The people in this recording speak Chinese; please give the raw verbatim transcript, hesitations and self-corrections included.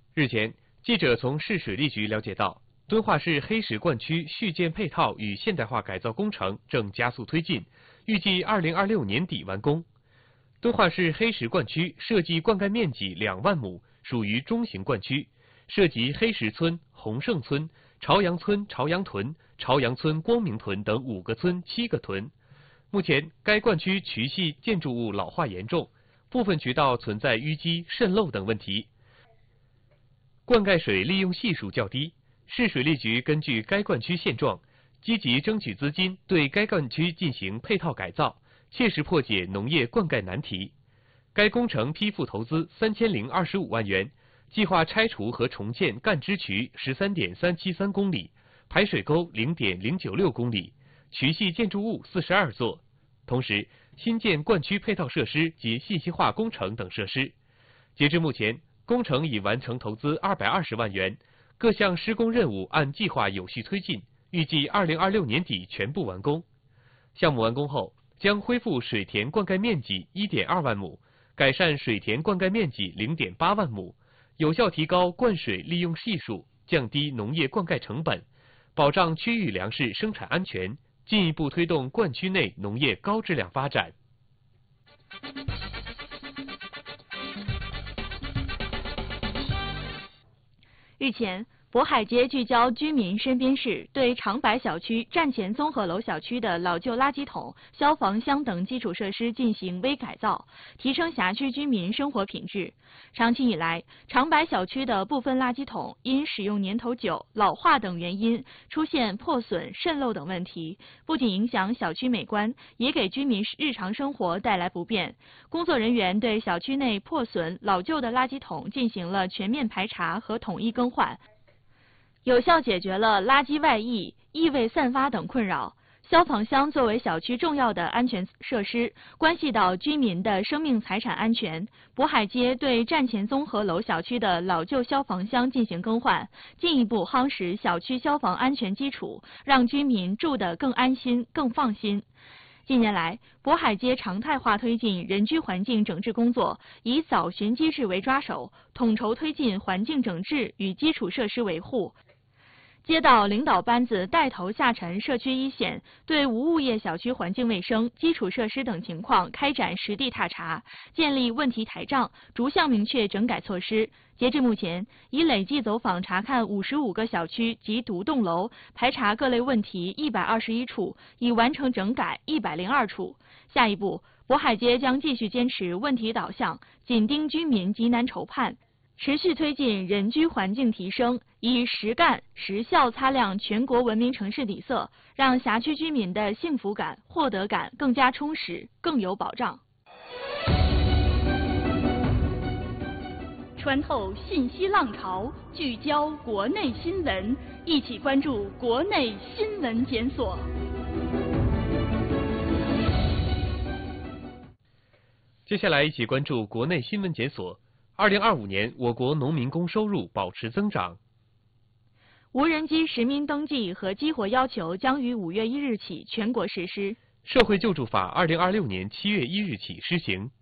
日前，记者从市水利局了解到，敦化市黑石灌区续建配套与现代化改造工程正加速推进，预计二零二六年底完工。敦化市黑石灌区设计灌溉面积两万亩，属于中型灌区，涉及黑石村、洪胜村、朝阳村朝阳屯、朝阳村光明屯等五个村、七个屯。目前，该灌区渠系建筑物老化严重，部分渠道存在淤积、渗漏等问题，灌溉水利用系数较低。市水利局根据该灌区现状，积极争取资金，对该灌区进行配套改造，切实破解农业灌溉难题。该工程批复投资三千零二十五万元，计划拆除和重建干支渠十三点三七三公里，排水沟零点零九六公里，渠系建筑物四十二座，同时新建灌区配套设施及信息化工程等设施。截至目前，工程已完成投资二百二十万元，各项施工任务按计划有序推进，预计二零二六年底全部完工。项目完工后，将恢复水田灌溉面积一点二万亩，改善水田灌溉面积零点八万亩，有效提高灌水利用系数，降低农业灌溉成本，保障区域粮食生产安全，进一步推动灌区内农业高质量发展。 日前，渤海街聚焦居民身边事，对长白小区站前综合楼小区的老旧垃圾桶、消防箱等基础设施进行微改造，提升辖区居民生活品质。长期以来，长白小区的部分垃圾桶因使用年头久、老化等原因出现破损、渗漏等问题，不仅影响小区美观，也给居民日常生活带来不便。工作人员对小区内破损、老旧的垃圾桶进行了全面排查和统一更换，有效解决了垃圾外溢、异味散发等困扰。消防箱作为小区重要的安全设施，关系到居民的生命财产安全。渤海街对站前综合楼小区的老旧消防箱进行更换，进一步夯实小区消防安全基础，让居民住得更安心、更放心。近年来，渤海街常态化推进人居环境整治工作，以早巡机制为抓手，统筹推进环境整治与基础设施维护。街道领导班子带头下沉社区一线，对无物业小区环境卫生、基础设施等情况开展实地踏查，建立问题台账，逐项明确整改措施。截至目前，已累计走访查看五十五个小区及独栋楼，排查各类问题一百二十一处，已完成整改一百零二处。下一步，渤海街将继续坚持问题导向，紧盯居民急难愁盼，持续推进人居环境提升，以实干实效擦亮全国文明城市底色，让辖区居民的幸福感、获得感更加充实，更有保障。穿透信息浪潮，聚焦国内新闻，一起关注国内新闻检索。 接下来一起关注国内新闻检索。二零二五年，我国农民工收入保持增长。 无人机实名登记和激活要求将于五月一日起全国实施。 社会救助法二零二六年七月一日起施行。